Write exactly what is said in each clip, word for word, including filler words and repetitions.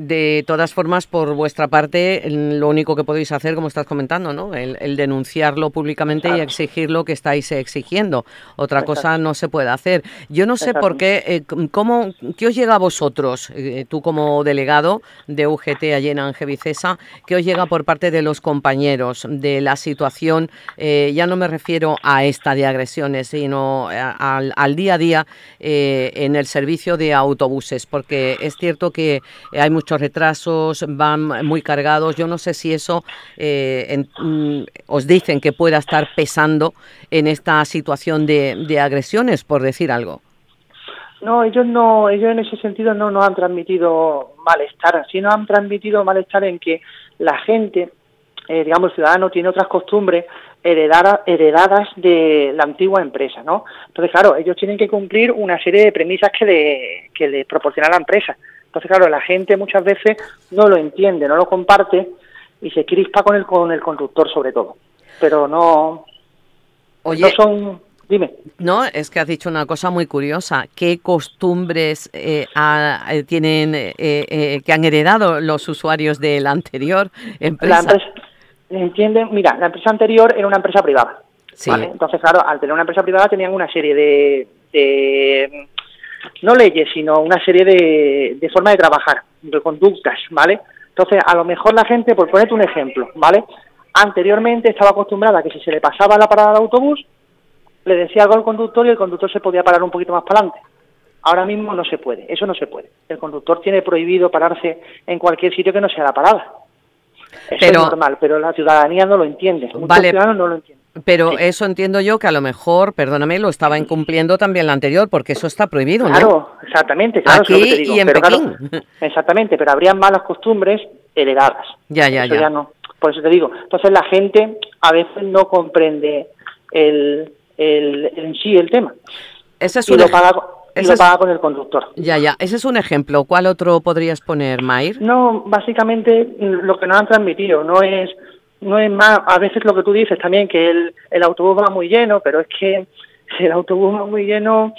de todas formas, por vuestra parte, lo único que podéis hacer, como estás comentando, ¿no? El, el denunciarlo públicamente Exacto. y exigir lo que estáis exigiendo. Otra Exacto. cosa no se puede hacer. Yo no sé Exacto. por qué, eh, cómo, ¿qué os llega a vosotros, eh, tú como delegado de U G T allí en Angevicesa, qué os llega por parte de los compañeros de la situación? Eh, ya no me refiero a esta de agresiones, sino a, a, al día a día eh, en el servicio de autobuses, porque es cierto que hay muchos retrasos, van muy cargados. Yo no sé si eso eh, en, mm, os dicen que pueda estar pesando en esta situación de, de agresiones, por decir algo. No, ellos no, ellos en ese sentido no nos han transmitido malestar, sino han transmitido malestar en que la gente, eh, digamos, el ciudadano tiene otras costumbres heredadas, heredadas de la antigua empresa, ¿no? Entonces, claro, ellos tienen que cumplir una serie de premisas que le, que le proporciona la empresa. Entonces, claro, la gente muchas veces no lo entiende, no lo comparte y se crispa con el con el conductor sobre todo. Pero no, Oye, no son... Dime. No, es que has dicho una cosa muy curiosa. ¿Qué costumbres eh, a, tienen eh, eh, que han heredado los usuarios de la anterior empresa? La empresa, ¿entienden? Mira, la empresa anterior era una empresa privada. Sí. ¿Vale? Entonces, claro, al tener una empresa privada tenían una serie de... de no leyes, sino una serie de, de formas de trabajar, de conductas, ¿vale? Entonces, a lo mejor la gente, por ponerte un ejemplo, ¿vale? Anteriormente estaba acostumbrada a que si se le pasaba la parada de autobús, le decía algo al conductor y el conductor se podía parar un poquito más para adelante. Ahora mismo no se puede, eso no se puede. El conductor tiene prohibido pararse en cualquier sitio que no sea la parada. Eso pero, es normal, pero la ciudadanía no lo entiende. Muchos vale. ciudadanos no lo entienden. Pero sí. eso entiendo yo que a lo mejor, perdóname, lo estaba incumpliendo también la anterior, porque eso está prohibido, ¿no? Claro, exactamente, claro, aquí eso es lo que te digo. Y en pero Pekín. Claro, exactamente, pero habrían malas costumbres heredadas. Ya, ya, eso ya. ya no. Por eso te digo. Entonces la gente a veces no comprende el, el, en sí el tema. Ese es y un lo ej... paga, y Ese lo es... paga con el conductor. Ya, ya. Ese es un ejemplo. ¿Cuál otro podrías poner, Mair? No, básicamente lo que nos han transmitido no es no es más, a veces lo que tú dices también, que el, el autobús va muy lleno, pero es que el autobús va muy lleno,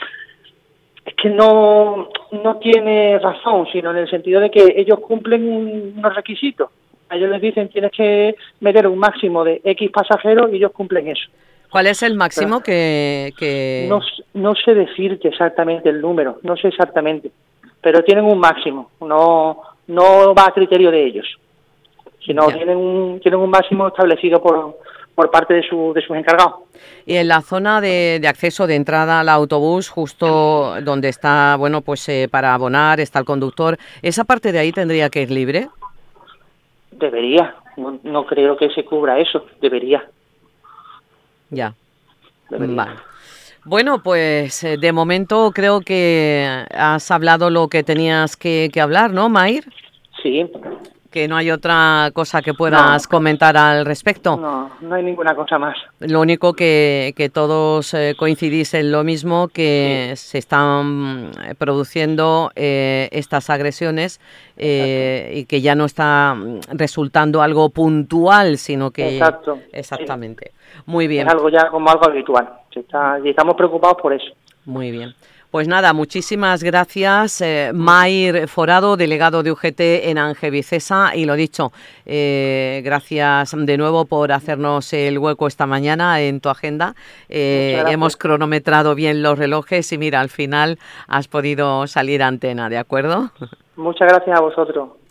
es que no, no tiene razón, sino en el sentido de que ellos cumplen unos requisitos. A ellos les dicen tienes que meter un máximo de X pasajeros y ellos cumplen eso. ¿Cuál es el máximo pero, que...? que... No, no sé decirte exactamente el número, no sé exactamente, pero tienen un máximo, no, no va a criterio de ellos. Sino tienen un, tienen un máximo establecido por, por parte de, su, de sus encargados. Y en la zona de, de acceso, de entrada al autobús, justo donde está, bueno, pues eh, para abonar, está el conductor, ¿esa parte de ahí tendría que ir libre? Debería, no, no creo que se cubra eso, debería. Ya, debería. Vale. Bueno, pues eh, de momento creo que has hablado lo que tenías que, que hablar, ¿no, Mair? Sí. Que no hay otra cosa que puedas no, comentar al respecto. No, no hay ninguna cosa más. Lo único que, que todos eh, coincidís en lo mismo, que sí. se están produciendo eh, estas agresiones eh, y que ya no está resultando algo puntual, sino que... Exacto. Exactamente. Sí. Muy bien. Es algo ya como algo habitual. Se está, y estamos preocupados por eso. Muy bien. Pues nada, muchísimas gracias, eh, Mair Forado, delegado de U G T en Angevicesa, y lo dicho, eh, gracias de nuevo por hacernos el hueco esta mañana en tu agenda. Eh, hemos cronometrado bien los relojes y mira, al final has podido salir a antena, ¿de acuerdo? Muchas gracias a vosotros.